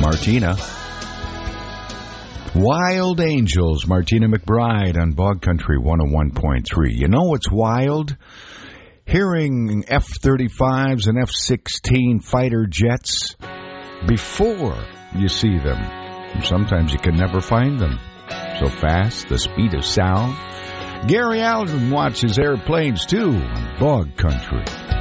Martina. Wild Angels, Martina McBride on Bog Country 101.3. You know what's wild? Hearing F-35s and F-16 fighter jets before you see them. Sometimes you can never find them. So fast, the speed of sound. Gary Allen watches airplanes too on Bog Country.